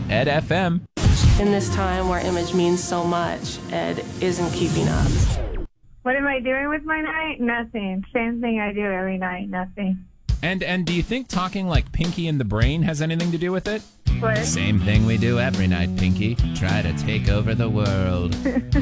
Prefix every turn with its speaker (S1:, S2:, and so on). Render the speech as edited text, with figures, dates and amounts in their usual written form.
S1: Ed FM.
S2: In this time where image means so much, Ed isn't keeping up.
S3: What am I doing with my night? Nothing. Same thing I do every night. Nothing.
S1: And do you think talking like Pinky and the Brain has anything to do with it?
S3: What?
S1: Same thing we do every night, Pinky. Try to take over the world.